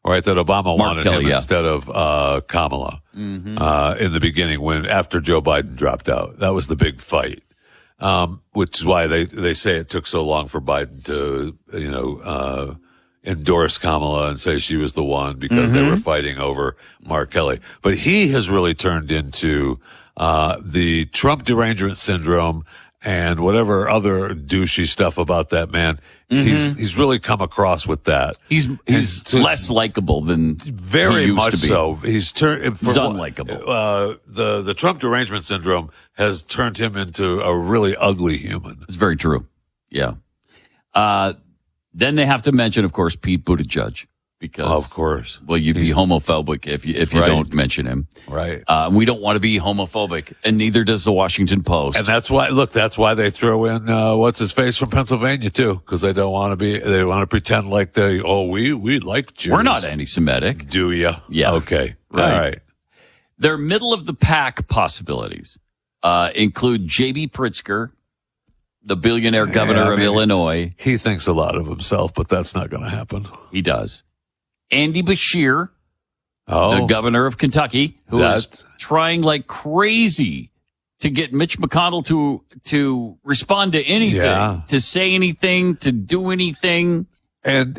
right? That Obama wanted Kelly, him yeah. instead of Kamala in the beginning after Joe Biden dropped out. That was the big fight, which is why they say it took so long for Biden to, endorse Kamala and say she was the one because they were fighting over Mark Kelly. But he has really turned into the Trump derangement syndrome and whatever other douchey stuff about that man. He's really come across with that. He's less likable than Very he used much to be. so. He's turned. He's unlikable. The Trump derangement syndrome has turned him into a really ugly human. It's very true. Yeah. Then they have to mention, of course, Pete Buttigieg. Because, Of course. Well, you'd be homophobic if you Right. don't mention him. Right. We don't want to be homophobic, and neither does the Washington Post. And that's why they throw in, what's his face from Pennsylvania too. Cause they want to pretend like we like Jews. We're not anti-Semitic. Do you? Yeah. Okay. Right. All right. Their middle of the pack possibilities include J.B. Pritzker, the billionaire governor of Illinois. He thinks a lot of himself, but that's not going to happen. He does. Andy Beshear, Oh, the governor of Kentucky, who is That- trying like crazy to get Mitch McConnell to respond to anything, Yeah. to say anything, to do anything. and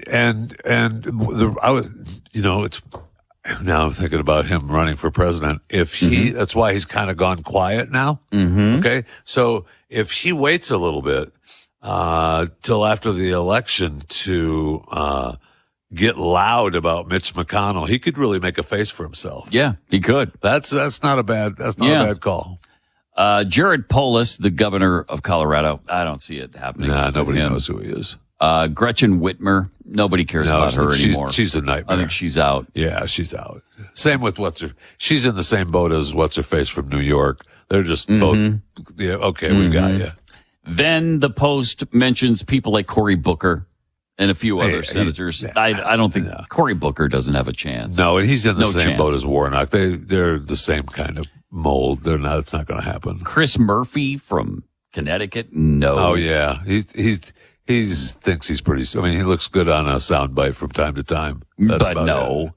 I was, it's now I'm thinking about him running for president. If that's why he's kind of gone quiet now. Mm-hmm. Okay. So if he waits a little bit, till after the election to, get loud about Mitch McConnell, he could really make a face for himself. Yeah, he could. That's not a bad call. Jared Polis, the governor of Colorado, I don't see it happening. Nah, with nobody him. knows who he is. Gretchen Whitmer, nobody cares about her anymore. She's a nightmare. I think she's out. Yeah, she's out. Same with she's in the same boat as what's her face from New York. They're just both. Yeah, okay, we got you. Then the Post mentions people like Cory Booker and a few other senators. I don't think Cory Booker doesn't have a chance. No, and he's in the No same chance. boat as Warnock. They're the same kind of mold. They're not. It's not going to happen. Chris Murphy from Connecticut? No. Oh yeah, he thinks he's pretty. I mean, he looks good on a soundbite from time to time. That's But about no.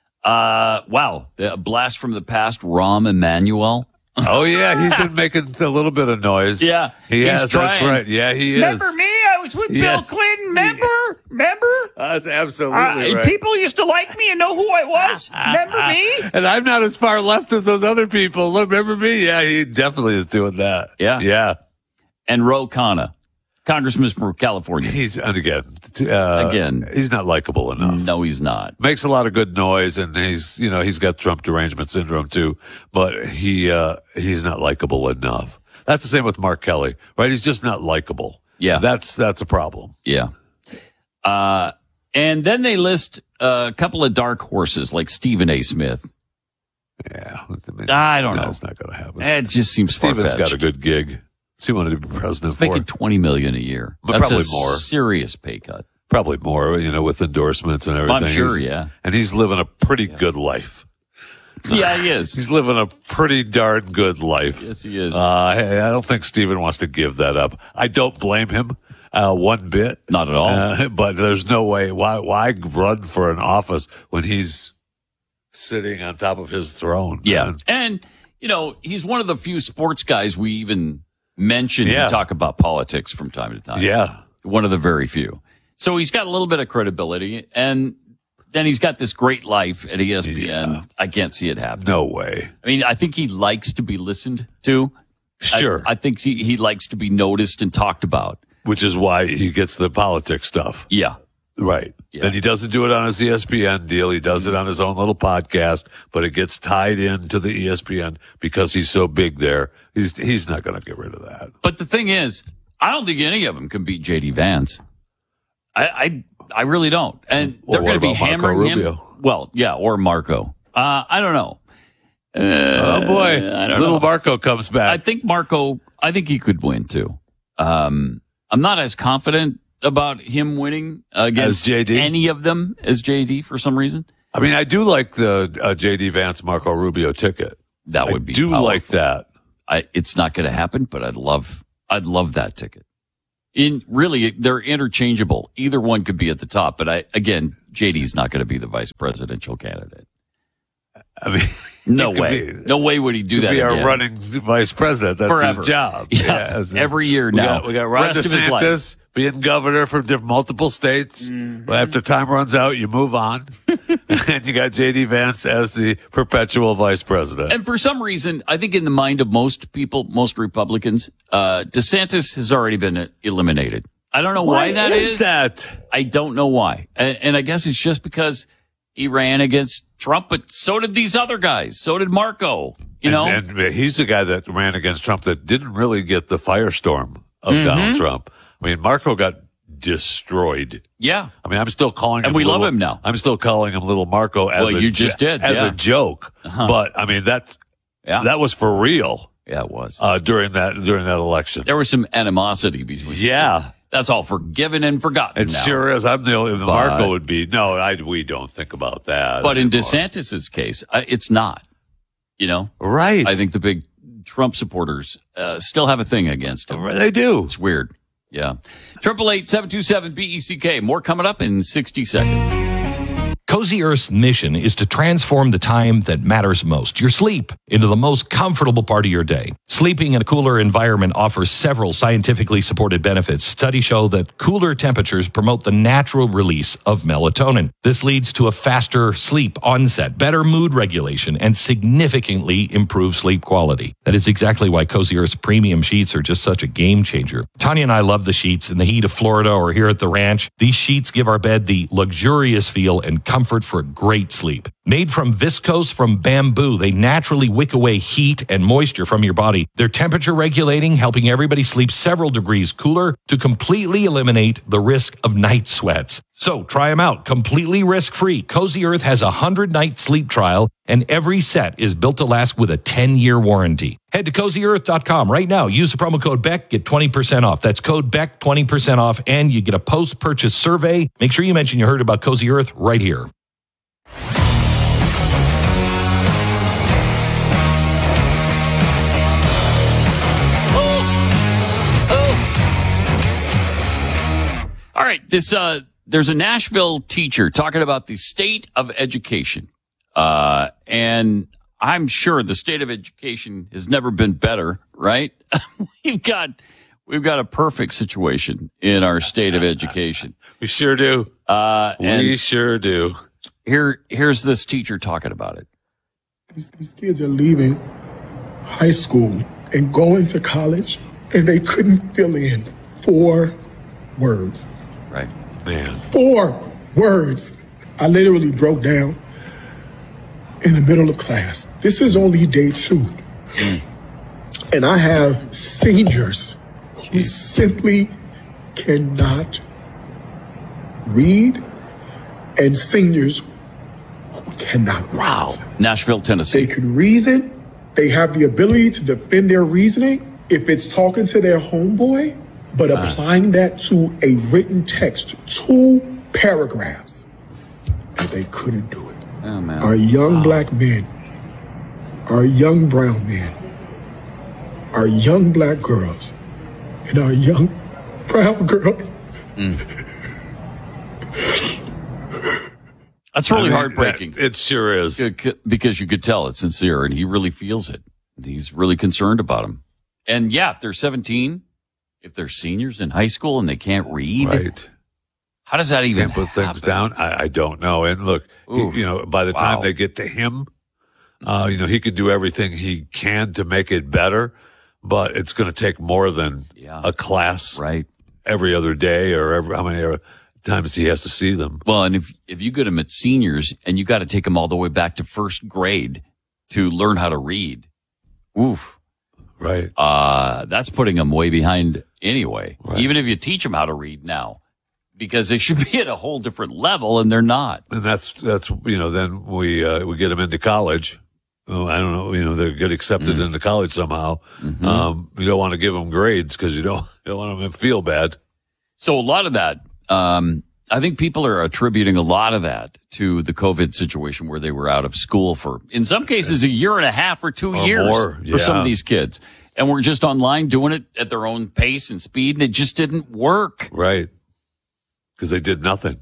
Wow. A blast from the past, Rahm Emanuel. it. Oh yeah, he's been making a little bit of noise. Yeah, he he's has. trying. That's right. Yeah, he is. Remember me? I was with Yeah. Bill Clinton. Remember? That's absolutely right. People used to like me and know who I was. Remember me? And I'm not as far left as those other people. Look, remember me? Yeah, he definitely is doing that. Yeah. Yeah. And Ro Khanna, congressman from California. He's, and again, he's not likable enough. No, he's not. Makes a lot of good noise, and he's got Trump derangement syndrome too, but he's not likable enough. That's the same with Mark Kelly, right? He's just not likable. Yeah. That's a problem. Yeah. And then they list a couple of dark horses like Stephen A. Smith. Yeah. I don't know. That's not going to happen. It just seems Stephen's far-fetched. got a good gig. What's he wanted to be president for? Making $20 million a year. But That's probably a more. serious pay cut. Probably more, with endorsements and everything. I'm sure, He's- yeah. And he's living a pretty good life. Yeah, he is. He's living a pretty darn good life. Yes, he is. Hey, I don't think Stephen wants to give that up. I don't blame him one bit. Not at all. But there's no way. Why run for an office when he's sitting on top of his throne? Yeah. man? And, he's one of the few sports guys we even mention Yeah. and talk about politics from time to time. Yeah. One of the very few. So he's got a little bit of credibility, and then he's got this great life at ESPN. Yeah. I can't see it happening. No way. I mean, I think he likes to be listened to. Sure. I think he likes to be noticed and talked about. Which is why he gets the politics stuff. Yeah. Right. Yeah. And he doesn't do it on his ESPN deal. He does it on his own little podcast, but it gets tied into the ESPN because he's so big there. He's not going to get rid of that. But the thing is, I don't think any of them can beat JD Vance. I really don't. And Well, they're going to be what about Marco hammering him. Rubio? Well, yeah, or Marco. I don't know. Oh boy. I don't Little know. Marco comes I back. think he could win too. I'm not as confident about him winning against As JD? any of them as JD for some reason. I mean, I do like the JD Vance Marco Rubio ticket. That would be I do powerful. like that. It's not going to happen, but I'd love that ticket. They're interchangeable. Either one could be at the top, but JD's not going to be the vice presidential candidate. I mean, No way. No way would he do that be again. our running vice president. That's Forever. his job. Yeah, every year now. We got Ron Rest of his life. DeSantis being governor from multiple states. After time runs out, you move on. And you got J.D. Vance as the perpetual vice president. And for some reason, I think in the mind of most people, most Republicans, DeSantis has already been eliminated. I don't know why that is. That? I don't know why. And I guess it's just because he ran against Trump, but so did these other guys. So did Marco, And he's the guy that ran against Trump that didn't really get the firestorm of Donald Trump. I mean, Marco got destroyed. Yeah. I mean, I'm still calling him. And we love him now. I'm still calling him Little Marco as a joke. But I mean, that was for real. Yeah, it was. During that election. There was some animosity between the two. That's all forgiven and forgotten It now. sure is. I'm the only. Marco would be. No, we don't think about that. But in anymore. DeSantis's case, it's not. Right? I think the big Trump supporters still have a thing against him. They do. It's weird. Yeah. 888-727-BECK. More coming up in 60 seconds. Cozy Earth's mission is to transform the time that matters most, your sleep, into the most comfortable part of your day. Sleeping in a cooler environment offers several scientifically supported benefits. Studies show that cooler temperatures promote the natural release of melatonin. This leads to a faster sleep onset, better mood regulation, and significantly improved sleep quality. That is exactly why Cozy Earth's premium sheets are just such a game changer. Tanya and I love the sheets in the heat of Florida or here at the ranch. These sheets give our bed the luxurious feel and comfort for a great sleep. Made from viscose from bamboo, they naturally wick away heat and moisture from your body. They're temperature regulating, helping everybody sleep several degrees cooler to completely eliminate the risk of night sweats. So try them out, completely risk-free. Cozy Earth has a 100-night sleep trial, and every set is built to last with a 10-year warranty. Head to CozyEarth.com right now. Use the promo code BECK, get 20% off. That's code BECK, 20% off, and you get a post-purchase survey. Make sure you mention you heard about Cozy Earth right here. All right, there's a Nashville teacher talking about the state of education. And I'm sure the state of education has never been better, right? We've got a perfect situation in our state of education. We sure do. We sure do. Here's this teacher talking about it. These kids are leaving high school and going to college, and they couldn't fill in 4 words. Right. Man. 4 words. I literally broke down in the middle of class. This is only day 2. And I have seniors who simply cannot read and seniors who cannot write. Nashville, Tennessee. They can reason. They have the ability to defend their reasoning if it's talking to their homeboy, but applying that to a written text, 2 paragraphs, and they couldn't do it. Oh, man. Our young black men, our young brown men, our young black girls, and our young brown girls. That's really heartbreaking. It sure is. Because you could tell it's sincere and he really feels it. He's really concerned about them. And yeah, if they're 17, if they're seniors in high school and they can't read, Right. How does that even Can't put happen? things down? I don't know. And look, by the time they get to him, he can do everything he can to make it better, but it's going to take more than a class Right. every other day or how many times he has to see them. Well, and if you get them at seniors and you got to take them all the way back to first grade to learn how to read, oof. Right. That's putting them way behind anyway. Right. Even if you teach them how to read now, because they should be at a whole different level and they're not. And that's then we get them into college. Oh, I don't know, they get accepted into college somehow. You don't want to give them grades because you don't want them to feel bad. So a lot of that, I think people are attributing a lot of that to the COVID situation where they were out of school for, in some cases, a year and a half or 2 Or years more, for some of these kids. And we're just online doing it at their own pace and speed, and it just didn't work. Right. Because they did nothing.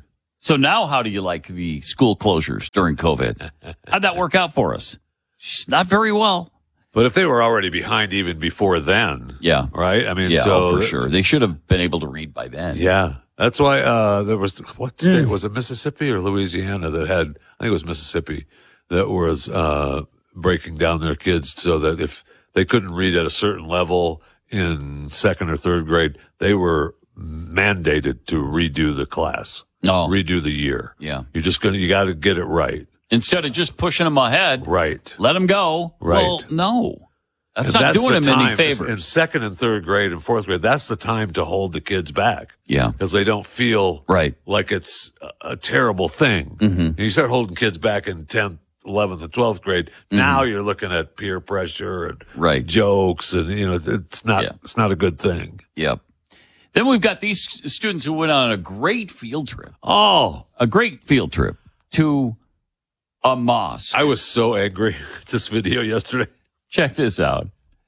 So now how do you like the school closures during COVID? How'd that work out for us? Not very well. But if they were already behind even before then, Yeah. right? I mean, Yeah, so for sure. They should have been able to read by then. Yeah, that's why there was what state was it? Mississippi or Louisiana that had? I think it was Mississippi that was breaking down their kids so that if they couldn't read at a certain level in second or third grade, they were mandated to redo the class, redo the year. Yeah. You got to get it right. Instead of just pushing them ahead, Right. let them go. Right. Well, no. That's And not doing the them any time. favors. In second and third grade and fourth grade, that's the time to hold the kids back. Yeah. Because they don't feel Right. like it's a terrible thing. Mm-hmm. And you start holding kids back in 10th, 11th, and 12th grade. Now you're looking at peer pressure and Right. jokes, and it's not Yeah. it's not a good thing. Yep. Then we've got these students who went on a great field trip. Oh, A great field trip to a mosque. I was so angry at this video yesterday. Check this out.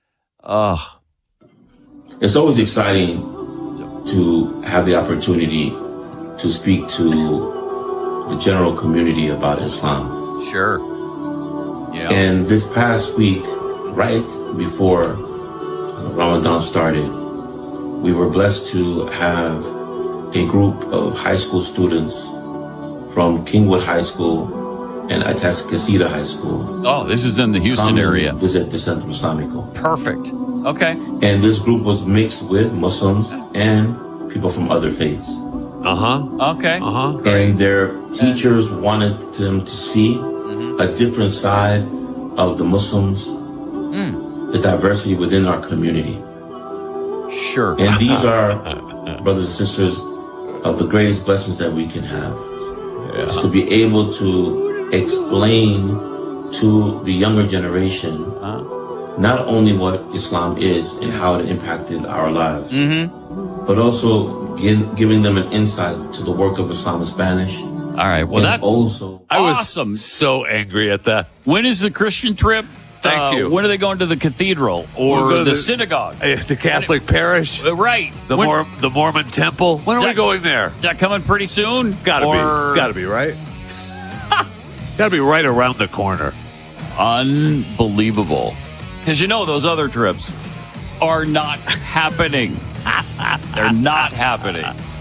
It's always exciting to have the opportunity to speak to the general community about Islam. Sure. Yeah. And this past week, right before Ramadan started, we were blessed to have a group of high school students from Kingwood High School and Atascocita High School. Oh, this is in the Houston come area. Visit the Centro Islamico. Perfect. Okay. And this group was mixed with Muslims and people from other faiths. Okay. And their teachers wanted them to see a different side of the Muslims, the diversity within our community. Sure. And these are, brothers and sisters, of the greatest blessings that we can have. Is to be able to explain to the younger generation not only what Islam is and how it impacted our lives, but also giving them an insight to the work of Islam in Spanish. All right. Well, And that's also, I was awesome. so angry at that. When is the Christian trip? Thank you. When are they going to the cathedral or We'll go to the synagogue? The Catholic parish, Right. the Mormon temple. When are we going there? Is that coming pretty soon? Gotta be right. Gotta be right around the corner. Unbelievable. Because those other trips are not happening. They're not happening.